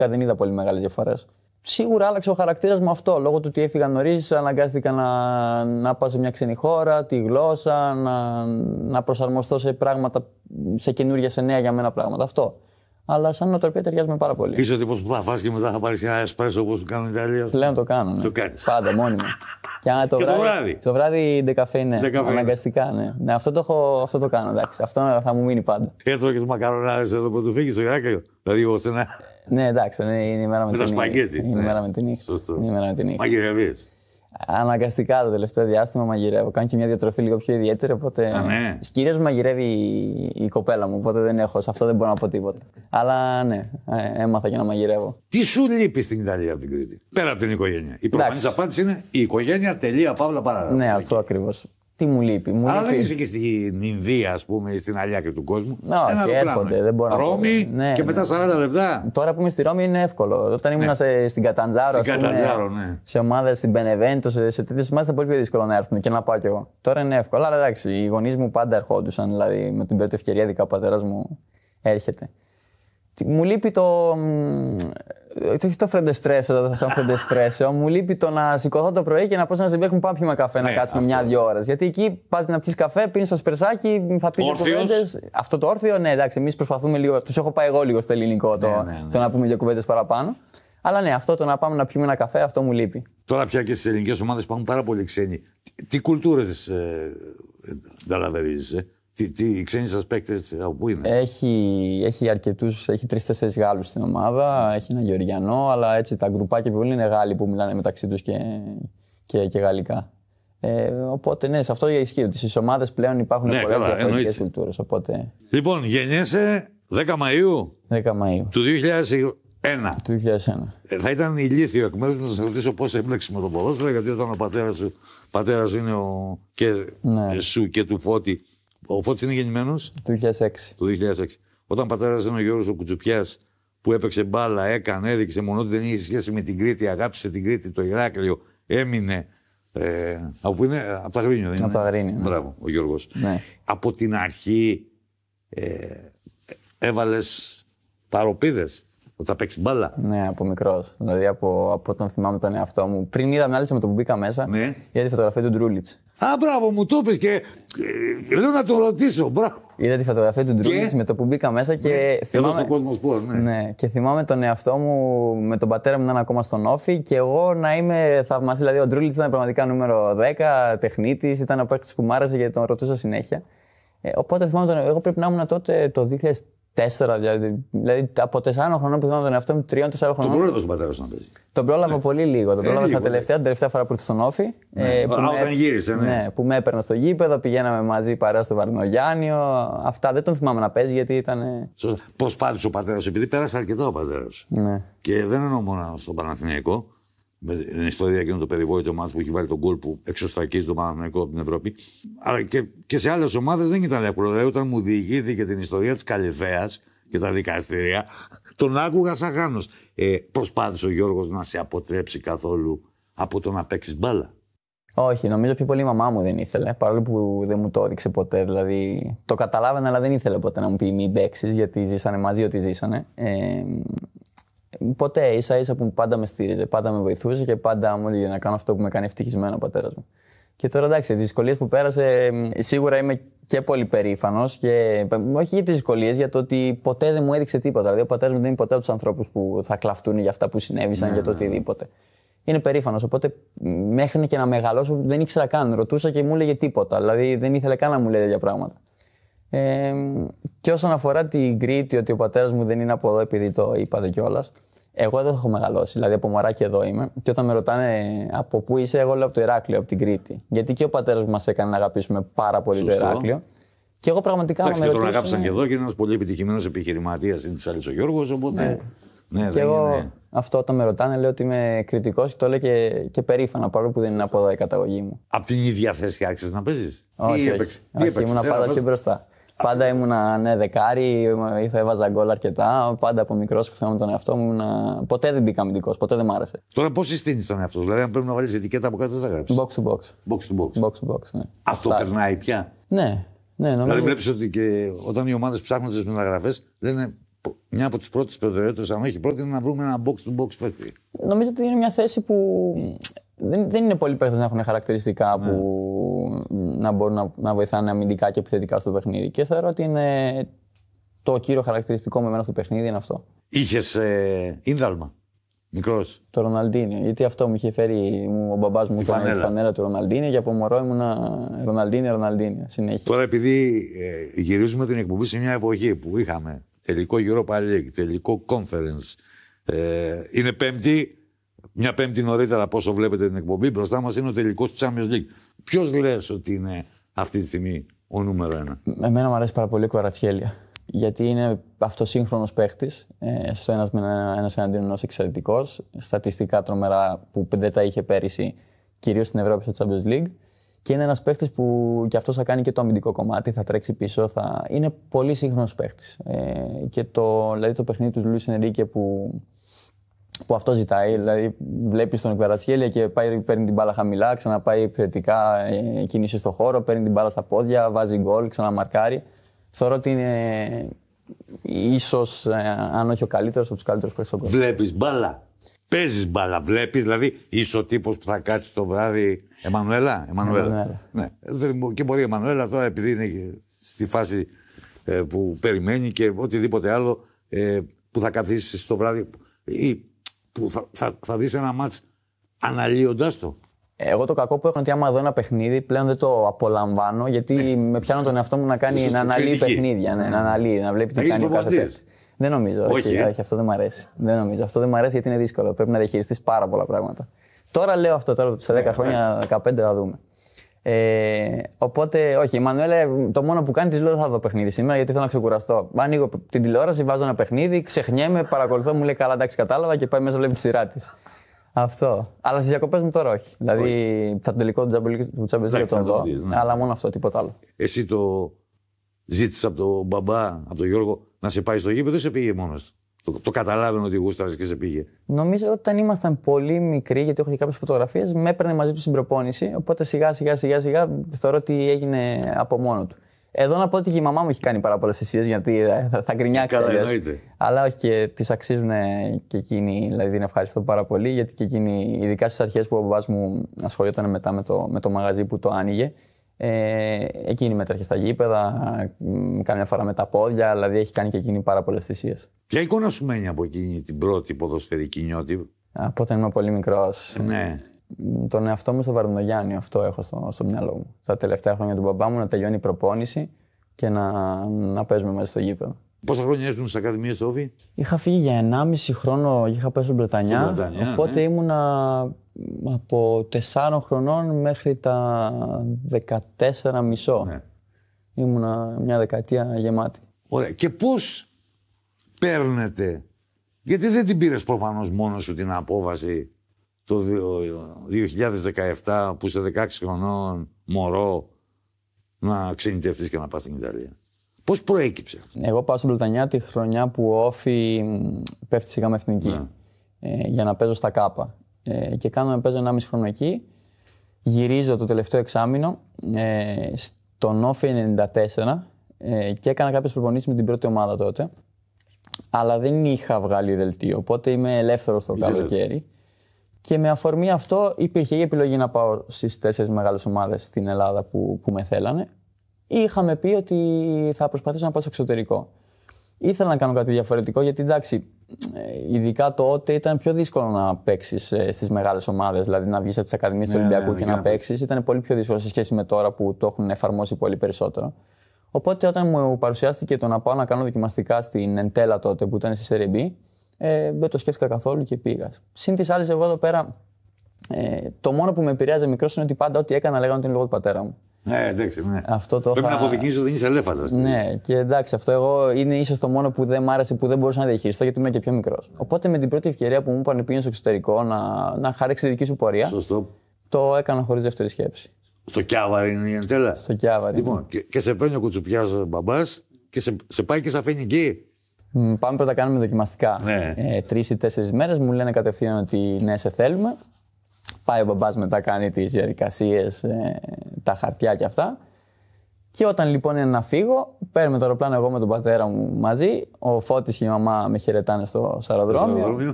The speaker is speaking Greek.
Δεν είδα πολύ μεγάλες διαφορές. Σίγουρα άλλαξε ο χαρακτήρας μου αυτό. Λόγω του ότι έφυγα νωρίς, αναγκάστηκα να πάω σε μια ξένη χώρα, τη γλώσσα, να προσαρμοστώ σε πράγματα, σε καινούργια, σε νέα για μένα πράγματα. Αυτό. Αλλά σαν νοοτροπία ταιριάζουμε πάρα πολύ. Είσαι ο τύπος που θα φας και μετά θα πάρεις ένα εσπρέσο όπως του κάνουν οι Ιταλοί. Πλέον το κάνω. Ναι. Το κάνεις. Πάντα, μόνιμα. Και το βράδυ. Το βράδυ ντεκαφέ, ναι. Αναγκαστικά, ναι. Ναι, αυτό το κάνω, εντάξει. Αυτό θα μου μείνει πάντα. Έτρωγε τους μακαρονάδες εδώ που του φύγει στο Ηράκλειο. Δηλαδή, ώστε να. Ναι, εντάξει, είναι η μέρα με την νύχτα. Με τα σπαγκέτι. Είναι η μέρα με την νύχτα. Μαγειρεύεις. Αναγκαστικά το τελευταίο διάστημα μαγειρεύω. Κάνω και μια διατροφή λίγο πιο ιδιαίτερη. Οπότε. Ναι. Κυρίως μαγειρεύει η κοπέλα μου, οπότε δεν έχω. Σε αυτό δεν μπορώ να πω τίποτα. Αλλά ναι, έμαθα και να μαγειρεύω. Τι σου λείπει στην Ιταλία από την Κρήτη, πέρα από την οικογένεια? Η προφανής απάντηση είναι η οικογένεια, τελεία, παύλα, παράγραφο. Ναι, αυτό ακριβώς. Τι μου λείπει. Αλλά δεν είσαι και στην Ινδία, ας πούμε, ή στην άλλη άκρη του κόσμου. Όχι, έρχονται. Δεν μπορώ να πω. Ρώμη και μετά 40 λεπτά. Τώρα που είμαι στη Ρώμη είναι εύκολο. Όταν ήμουν στην Καταντζάρο, σε ομάδες, στην Μπενεβέντο, σε τέτοιες ομάδες ήταν πολύ πιο δύσκολο να έρθουν και να πάω κι εγώ. Τώρα είναι εύκολο. Αλλά εντάξει, οι γονείς μου πάντα ερχόντουσαν. Δηλαδή με την πρώτη ευκαιρία, ειδικά ο πατέρας μου έρχεται. Μου λείπει όχι το φρεντεσπρέσο, σαν φρεντεσπρέσο. Μου λείπει το να σηκωθώ το πρωί και να πω σε ένα ζεμπέρ μου πάμε πιούμε καφέ, να κάτσουμε μια-δύο ώρες. Γιατί εκεί πας να πιεις καφέ, πίνεις το σπερσάκι, θα πεις κουβέντες. Αυτό το όρθιο, ναι, εντάξει, εμείς προσπαθούμε λίγο. Τους έχω πάει εγώ λίγο στο ελληνικό το να πούμε δύο κουβέντες παραπάνω. Αλλά ναι, αυτό το να πάμε να πιούμε ένα καφέ, αυτό μου λείπει. Τώρα πια και στις ελληνικές ομάδες υπάρχουν πάρα πολλοί ξένοι. Τι κουλτούρες ανταλαβερίζεις, οι ξένοι σας παίκτες από πού είναι? Έχει αρκετούς, έχει 3-4 Γάλλους στην ομάδα, έχει ένα Γεωργιανό, αλλά έτσι τα γκρουπάκια πολύ είναι Γάλλοι που μιλάνε μεταξύ τους και γαλλικά. Οπότε ναι, σε αυτό ισχύει ότι στις ομάδες πλέον υπάρχουν πολλές διαφορετικές κουλτούρες. Οπότε... Λοιπόν, γεννιέσαι 10 Μαΐου, 10 Μαΐου του 2001. Του 2001. Θα ήταν ηλίθιο εκ μέρους μου να σας ρωτήσω πώς έμπλεξες με το ποδόσφαιρο, γιατί όταν ο πατέρας σου είναι σου και του Φώτη. Ο Φώτης είναι γεννημένος το 2006. Όταν πατέρας είναι ο Γιώργος ο Κουτσουπιάς που έπαιξε μπάλα, έδειξε μόνο ότι δεν είχε σχέση με την Κρήτη, αγάπησε την Κρήτη, το Ηράκλειο, έμεινε. Από πού είναι, από τα Αγρίνιο, δεν είναι? Από τα Αγρίνιο. Μπράβο, ο Γιώργος. Ναι. Από την αρχή έβαλες παροπίδες ότι θα παίξει μπάλα? Ναι, από μικρός. Δηλαδή από όταν θυμάμαι τον εαυτό μου. Πριν είδα μάλιστα με το που μπήκα μέσα, είδα τη φωτογραφία του Ντρούλιτς. Α, μπράβο, μου το είπες και λέω να το ρωτήσω. Μπράβο. Είδα τη φωτογραφία του Ντρούλιτς με το που μπήκα μέσα και θυμάμαι. Εδώ στον κόσμο σπορ, ναι. Και θυμάμαι τον εαυτό μου με τον πατέρα μου να είναι ακόμα στον Όφη και εγώ να είμαι θαυμαστή. Δηλαδή, ο Ντρούλιτς ήταν πραγματικά νούμερο 10, τεχνίτης, ήταν ο παίκτης που μ' άρεσε γιατί τον ρωτούσα συνέχεια. Οπότε θυμάμαι εγώ πρέπει να ήμουν τότε το 2004, δηλαδή από 4 χρονών που θυμάμαι τον εαυτό μου, 3-4 χρονών. Τον πρόλαβε τον πατέρα σου να παίζει? Τον πρόλαβα πολύ λίγο. Τον πρόλαβα την τελευταία φορά που ήρθε στον Όφη. Όταν γύρισε, ναι. Που με έπαιρνε στο γήπεδο, πηγαίναμε μαζί παρέα στο Βαρδινογιάννιο. Αυτά δεν τον θυμάμαι να παίζει γιατί ήταν. Πώς πάτησε ο πατέρας σου, επειδή πέρασε αρκετά ο πατέρας σου. Ναι. Και δεν εννοώ μόνο στον Παναθηναϊκό. Με την ιστορία εκείνο το περιβόητο μάτς που έχει βάλει τον γκολ που εξωστρακίζει τον Παναθηναϊκό από την Ευρώπη. Αλλά και σε άλλες ομάδες δεν ήταν εύκολο. Δηλαδή, όταν μου διηγήθηκε την ιστορία της Καλυθέας και τα δικαστήρια, τον άκουγα σαν Γάνος. Προσπάθησε ο Γιώργος να σε αποτρέψει καθόλου από το να παίξεις μπάλα? Όχι, νομίζω πιο πολύ η μαμά μου δεν ήθελε. Παρόλο που δεν μου το έδειξε ποτέ. Δηλαδή, το καταλάβαινε, αλλά δεν ήθελε ποτέ να μου πει μην παίξεις, γιατί ζήσανε μαζί ό,τι ζήσανε. Ποτέ, ίσα-ίσα που πάντα με στήριζε, πάντα με βοηθούσε και πάντα μου έλεγε να κάνω αυτό που με κάνει ευτυχισμένο ο πατέρας μου. Και τώρα εντάξει, τις δυσκολίες που πέρασε, σίγουρα είμαι και πολύ περήφανος και όχι για τις δυσκολίες, για το ότι ποτέ δεν μου έδειξε τίποτα. Δηλαδή, ο πατέρας μου δεν είναι ποτέ από τους ανθρώπους που θα κλαφτούν για αυτά που συνέβησαν, για το οτιδήποτε. Είναι περήφανος. Οπότε, μέχρι και να μεγαλώσω, δεν ήξερα καν. Ρωτούσα και μου έλεγε τίποτα. Δηλαδή, δεν ήθελε καν να μου λέει τέτοια πράγματα. Και όσον αφορά την Κρήτη, ότι ο πατέρας μου δεν είναι από εδώ, επειδή το είπατε κιόλας. Εγώ δεν έχω μεγαλώσει, δηλαδή από μωράκι εδώ είμαι. Και όταν με ρωτάνε από πού είσαι, εγώ λέω από το Ηράκλειο, από την Κρήτη. Γιατί και ο πατέρας μου μας έκανε να αγαπήσουμε πάρα πολύ το Ηράκλειο. Και εγώ πραγματικά. Εντάξει, και τον αγάπησαν και εδώ και είναι ένας πολύ επιτυχημένος επιχειρηματίας, είναι της άλλης ο Γιώργος. Οπότε. Ναι, και εγώ αυτό όταν με ρωτάνε, λέω ότι είμαι κριτικός και το λέω και περήφανα, παρόλο που δεν είναι από εδώ η καταγωγή μου. Από την ίδια θέση άρχισες να παίζεις? Όχι, ήμουνα πάντα πιο μπροστά. Πάντα ήμουνα δεκάρι, έβαζα γκολ αρκετά. Πάντα από μικρός που θυμάμαι τον εαυτό μου. Ποτέ δεν μπήκα αμυντικός, ποτέ δεν μ' άρεσε. Τώρα πώς συστήνεις τον εαυτό σου? Δηλαδή, αν πρέπει να βάλεις ετικέτα από κάτω, δεν θα γράψεις? Box to box. Box to box. Ναι. Αυτό περνάει πια? Ναι. Δηλαδή, βλέπεις ότι και όταν οι ομάδες ψάχνουν τις μεταγραφές, λένε μια από τις πρώτες προτεραιότητες, αν όχι πρώτη, είναι να βρούμε ένα box-to-box παίκτη. Νομίζω ότι είναι μια θέση που δεν είναι πολλοί παίκτες να έχουν χαρακτηριστικά που να μπορούν να βοηθάνε αμυντικά και επιθετικά στο παιχνίδι. Και θεωρώ ότι είναι το κύριο χαρακτηριστικό με εμένα στο παιχνίδι είναι αυτό. Είχες ίνδαλμα, μικρός. Το Ροναλντίνιο. Γιατί αυτό μου είχε φέρει ο μπαμπάς μου τη φανέλα του Ροναλντίνιο και από μωρό ήμουνα Ροναλντίνιο συνέχεια. Τώρα, επειδή γυρίζουμε την εκπομπή σε μια εποχή που είχαμε τελικό Europa League, τελικό Conference, είναι Πέμπτη. Μια Πέμπτη νωρίτερα από όσο βλέπετε την εκπομπή, μπροστά μας είναι ο τελικός του Champions League. Ποιος λες ότι είναι αυτή τη στιγμή ο νούμερο ένα? Εμένα μου αρέσει πάρα πολύ η Κβαρατσχέλια. Γιατί είναι αυτοσύγχρονος παίχτης, στο ένας εναντίον ενός εξαιρετικός, στατιστικά τρομερά που δεν τα είχε πέρυσι, κυρίως στην Ευρώπη στο Champions League. Και είναι ένας παίχτης που κι αυτός θα κάνει και το αμυντικό κομμάτι, θα τρέξει πίσω, είναι πολύ σύγχρονος παίχτης. Και δηλαδή το παιχνίδι του Λουίς Ενρίκε που αυτό ζητάει. Δηλαδή, βλέπει τον Κβαρατσχέλια και παίρνει την μπάλα χαμηλά, ξαναπάει επιθετικά, κινήσει στο χώρο, παίρνει την μπάλα στα πόδια, βάζει γκολ, ξαναμαρκάρει. Θεωρώ ότι είναι ίσως, αν όχι ο καλύτερος, από τους καλύτερους παίκτες στον κόσμο. Βλέπεις μπάλα. Παίζεις μπάλα. Βλέπεις, δηλαδή, είσαι ο τύπος που θα κάτσει το βράδυ. Εμμανουέλα. Ναι. Και μπορεί η Εμμανουέλα τώρα, επειδή είναι στη φάση που περιμένει και οτιδήποτε άλλο, που θα καθίσει το βράδυ. Ή που θα δεις ένα μάτς αναλύοντας το. Εγώ το κακό που έχω είναι ότι άμα δω ένα παιχνίδι πλέον δεν το απολαμβάνω, γιατί με πιάνω τον εαυτό μου να αναλύει παιχνίδια. Να αναλύει, να βλέπει τι κάνει ο κάθε παίκτης. Δεν νομίζω. Όχι, αυτό δεν μ' αρέσει. Δεν νομίζω. Αυτό δεν μ' αρέσει γιατί είναι δύσκολο. Πρέπει να διαχειριστείς πάρα πολλά πράγματα. Τώρα λέω αυτό, τώρα σε 10 χρόνια, 15 θα δούμε. Οπότε, όχι, η Μανουέλα το μόνο που κάνει της λέω δεν θα δω παιχνίδι σήμερα γιατί θέλω να ξεκουραστώ. Ανοίγω την τηλεόραση, βάζω ένα παιχνίδι, ξεχνιέμαι, παρακολουθώ, μου λέει καλά, εντάξει, κατάλαβα και πάει μέσα βλέπει τη σειρά της. Αυτό. Αλλά στις διακοπές μου τώρα όχι. Δηλαδή, το τελικό του Champions League τον δω, αλλά μόνο αυτό, τίποτα άλλο. Εσύ το ζήτησες από τον μπαμπά, από τον Γιώργο, να σε πάει στο γήπεδο ή σε πήγε μόνος του? Το καταλάβαινε ότι γούσταρες και σε πήγε? Νομίζω ότι όταν ήμασταν πολύ μικροί, γιατί έχω και κάποιες φωτογραφίες, με έπαιρνε μαζί του στην προπόνηση. Οπότε σιγά σιγά θεωρώ ότι έγινε από μόνο του. Εδώ να πω ότι και η μαμά μου έχει κάνει πάρα πολλές θυσίες, γιατί θα γκρινιάξει. Καλά, εννοείται. Αλλά όχι, και τις αξίζουν και εκείνη. Δηλαδή την ευχαριστώ πάρα πολύ, γιατί και εκείνη, ειδικά στις αρχές που ο μπαμπάς μου ασχολιόταν μετά με το μαγαζί που το άνοιγε. Εκείνη μέτρεχε στα γήπεδα, κάμια φορά με τα πόδια, δηλαδή έχει κάνει και εκείνη πάρα πολλές θυσίες. Ποια εικόνα σου μένει από εκείνη την πρώτη ποδοσφαιρική νιώτη? Από όταν ήμουν πολύ μικρός. Ναι. Τον εαυτό μου στο Βαρδινογιάννη, αυτό έχω στο μυαλό μου. Στα τελευταία χρόνια του μπαμπά μου να τελειώνει η προπόνηση και να παίζουμε μέσα στο γήπεδο. Πόσα χρόνια ήσουν στις Ακαδημίες του Όφη? Είχα φύγει για 1,5 χρόνο, είχα πάει στην Βρετανιά. Οπότε ήμουνα από 4 χρονών μέχρι τα 14,5. Ναι. Ήμουνα μια δεκαετία γεμάτη. Ωραία. Και πώς παίρνετε, γιατί δεν την πήρες προφανώς μόνος σου την απόφαση το 2017 που είσαι 16 χρονών μωρό να ξενιτευτείς και να πας στην Ιταλία? Πώς προέκυψε αυτό? Εγώ πάω στην Βρετανιά τη χρονιά που ο Όφη πέφτει σιγά με εθνική, για να παίζω στα ΚΑΠΑ. Και παίζω 1,5 χρόνο εκεί. Γυρίζω το τελευταίο εξάμηνο στον Όφη 94 και έκανα κάποιες προπονήσεις με την πρώτη ομάδα τότε. Αλλά δεν είχα βγάλει δελτίο, οπότε είμαι ελεύθερος το καλοκαίρι. Και με αφορμή αυτό υπήρχε η επιλογή να πάω στις 4 μεγάλες ομάδες στην Ελλάδα που με θέλανε. Είχαμε πει ότι θα προσπαθήσω να πάω στο εξωτερικό. Ήθελα να κάνω κάτι διαφορετικό, γιατί εντάξει, ειδικά τότε ήταν πιο δύσκολο να παίξεις στις μεγάλες ομάδες. Δηλαδή να βγεις από τις Ακαδημίες του Ολυμπιακού και να παίξεις. Ήταν πολύ πιο δύσκολο σε σχέση με τώρα που το έχουν εφαρμόσει πολύ περισσότερο. Οπότε όταν μου παρουσιάστηκε το να πάω να κάνω δοκιμαστικά στην Εντέλα τότε που ήταν στη Serie B, δεν το σκέφτηκα καθόλου και πήγα. Συν τις άλλες, εγώ εδώ πέρα, το μόνο που με επηρέαζε μικρός είναι ότι πάντα ό,τι έκανα λέγανε ότι είναι λόγω του πατέρα μου. Εντάξει, ναι. Αυτό πρέπει να αποδεικνύεις ότι δεν είσαι ελέφαντας. Ναι, και εντάξει, αυτό εγώ είναι ίσως το μόνο που δεν μ' άρεσε, που δεν μπορούσα να διαχειριστώ γιατί ήμουν και πιο μικρός. Οπότε με την πρώτη ευκαιρία που μου είπαν πήγαινε στο εξωτερικό να χαράξει τη δική σου πορεία, σωστό, το έκανα χωρίς δεύτερη σκέψη. Στο Κιάβαρη είναι η Εντέλα? Στο Κιάβαρη. Λοιπόν, και σε παίρνει ο Κουτσουπιάς μπαμπάς και σε πάει και σε αφήνει εκεί. Πάμε πρώτα, κάνουμε δοκιμαστικά. Ναι. 3 ή 4 μέρες μου λένε κατευθείαν ότι ναι, σε θέλουμε. Πάει ο μπαμπάς μετά, κάνει τις διαδικασίες, τα χαρτιά και αυτά. Και όταν λοιπόν είναι να φύγω, παίρνουμε το αεροπλάνο εγώ με τον πατέρα μου μαζί. Ο Φώτης και η μαμά με χαιρετάνε στο αεροδρόμιο.